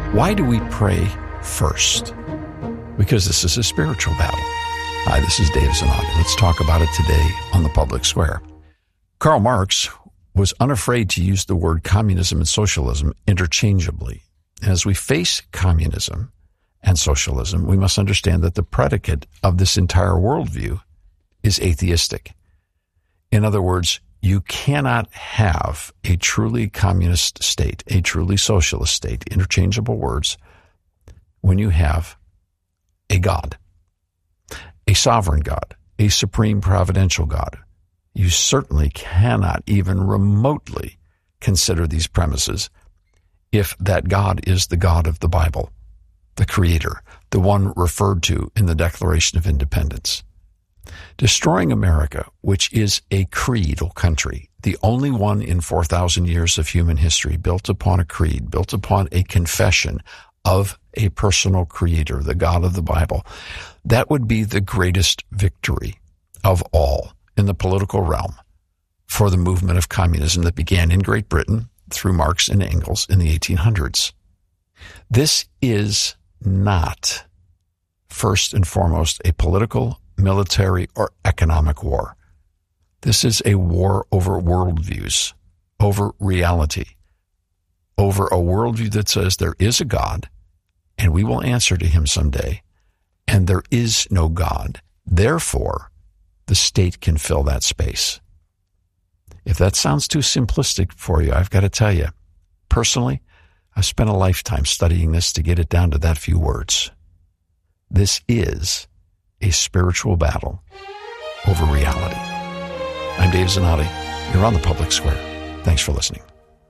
Why do we pray first? Because this is a spiritual battle. Hi, this is Dave Zanotti. Let's talk about it today on the Public Square. Karl Marx was unafraid to use the word communism and socialism interchangeably. As we face communism and socialism, we must understand that the predicate of this entire worldview is atheistic. In other words, you cannot have a truly communist state, a truly socialist state, interchangeable words, when you have a God, a sovereign God, a supreme providential God. You certainly cannot even remotely consider these premises if that God is the God of the Bible, the Creator, the one referred to in the Declaration of Independence. Destroying America, which is a creedal country, the only one in 4,000 years of human history built upon a creed, built upon a confession of a personal creator, the God of the Bible, that would be the greatest victory of all in the political realm for the movement of communism that began in Great Britain through Marx and Engels in the 1800s. This is not, first and foremost, a political, military, or economic war. This is a war over worldviews, over reality, over a worldview that says there is a God, and we will answer to him someday, and there is no God. Therefore, the state can fill that space. If that sounds too simplistic for you, I've got to tell you, personally, I've spent a lifetime studying this to get it down to that few words. This is a spiritual battle over reality. I'm Dave Zanotti. You're on the Public Square. Thanks for listening.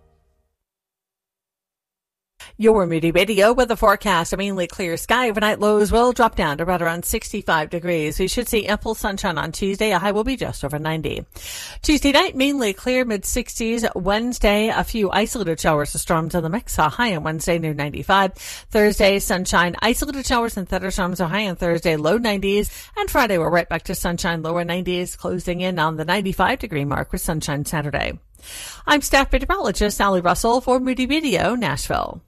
Your Moody Radio with a forecast. A mainly clear sky. Overnight lows will drop down to right around 65 degrees. We should see ample sunshine on Tuesday. A high will be just over 90. Tuesday night, mainly clear, mid-60s. Wednesday, a few isolated showers and storms in the mix. A high on Wednesday, near 95. Thursday, sunshine, isolated showers and thunderstorms. A high on Thursday, low 90s. And Friday, we're right back to sunshine, lower 90s, closing in on the 95-degree mark with sunshine Saturday. I'm staff meteorologist Sally Russell for Moody Radio, Nashville.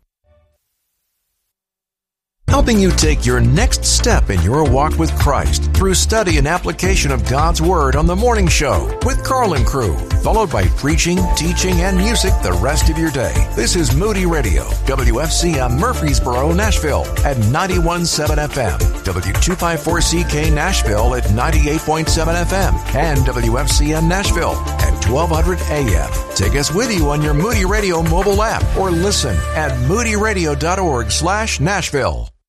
Helping you take your next step in your walk with Christ through study and application of God's Word on The Morning Show with Carl and crew, followed by preaching, teaching, and music the rest of your day. This is Moody Radio, WFCM Murfreesboro, Nashville at 91.7 FM, W254CK Nashville at 98.7 FM, and WFCM Nashville at 1200 AM. Take us with you on your Moody Radio mobile app or listen at moodyradio.org/Nashville.